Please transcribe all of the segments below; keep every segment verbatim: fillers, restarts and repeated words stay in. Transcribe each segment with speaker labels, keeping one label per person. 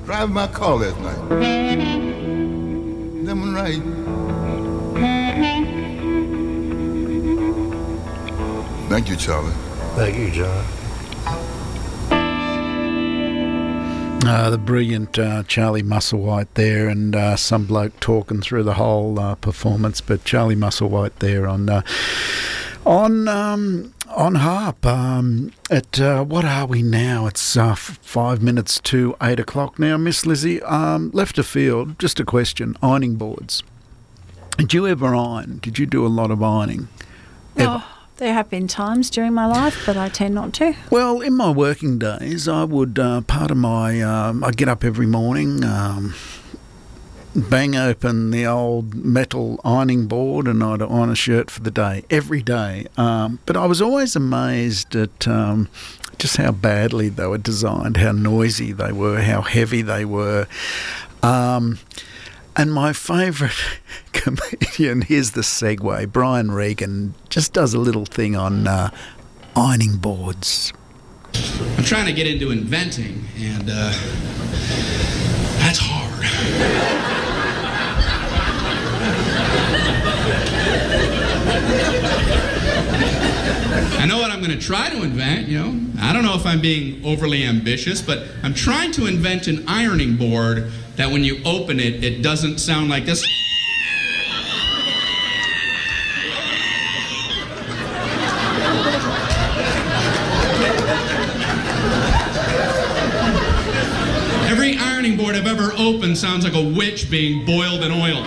Speaker 1: driving my car last night. That one right. Thank you, Charlie.
Speaker 2: Thank you, John.
Speaker 3: Uh, the brilliant uh, Charlie Musselwhite there, and uh, some bloke talking through the whole uh, performance. But Charlie Musselwhite there on uh, on um, on harp. Um, at uh, what are we now? It's uh, f- five minutes to eight o'clock now. Miss Lizzie, um, left of field. Just a question: ironing boards. Did you ever iron? Did you do a lot of ironing?
Speaker 4: Oh, there have been times during my life, but I tend not to.
Speaker 3: Well, in my working days, I would, uh, part of my, um, I'd get up every morning, um, bang open the old metal ironing board, and I'd iron a shirt for the day, every day. Um, but I was always amazed at um, just how badly they were designed, how noisy they were, how heavy they were. Um, and my favourite comedian, here's the segue, Brian Regan, just does a little thing on uh, ironing boards.
Speaker 5: I'm trying to get into inventing, and uh, that's hard. I know what I'm going to try to invent, you know. I don't know if I'm being overly ambitious, but I'm trying to invent an ironing board that when you open it, it doesn't sound like this. Every ironing board I've ever opened sounds like a witch being boiled in oil.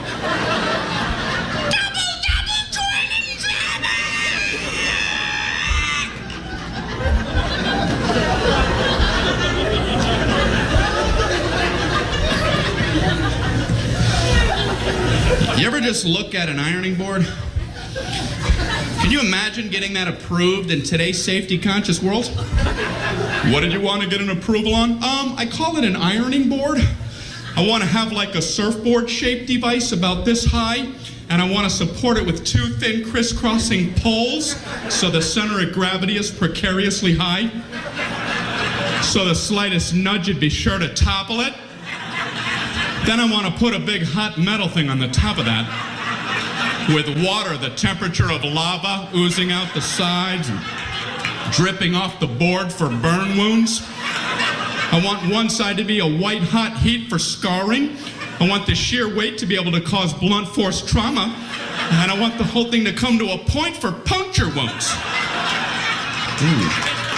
Speaker 5: You ever just look at an ironing board? Can you imagine getting that approved in today's safety-conscious world? What did you want to get an approval on? Um, I call it an ironing board. I want to have like a surfboard-shaped device about this high, and I want to support it with two thin crisscrossing poles so the center of gravity is precariously high. So the slightest nudge would be sure to topple it. Then I want to put a big hot metal thing on the top of that with water, the temperature of lava oozing out the sides and dripping off the board for burn wounds. I want one side to be a white hot heat for scarring. I want the sheer weight to be able to cause blunt force trauma. And I want the whole thing to come to a point for puncture wounds. Ooh.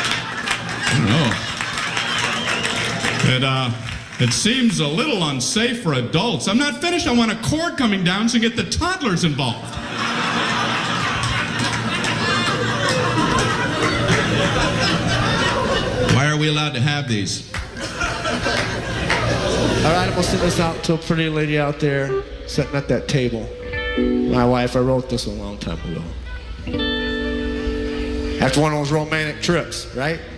Speaker 5: I don't know. It, uh... It seems a little unsafe for adults. I'm not finished. I want a cord coming down so get the toddlers involved. Why are we allowed to have these?
Speaker 2: All right, I'm gonna send this out to a pretty lady out there sitting at that table. My wife, I wrote this a long time ago. After one of those romantic trips, right?